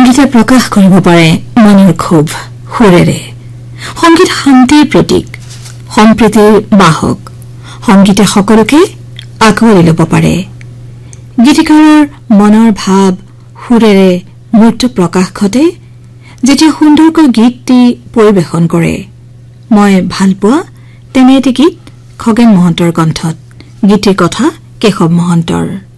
সংগীতে প্ৰকাশ কৰিব পাৰে মনৰ ক্ষোভ সুৰেৰে সংগীত শান্তিৰ প্ৰতীক সম্প্ৰীতিৰ বাহক সংগীতে সকলোকে আঁকোৱালি ল'ব পাৰে গীতিকাৰৰ মনৰ ভাৱ সুৰেৰে মূৰ্ত প্ৰকাশ ঘটে যেতিয়া সুন্দৰকৈ গীতটি পৰিবেশন কৰে মই ভাল পোৱা তেনে এটি গীত খগেন মহন্তৰ কণ্ঠত গীতিৰ কথা কেশৱ মহন্তৰ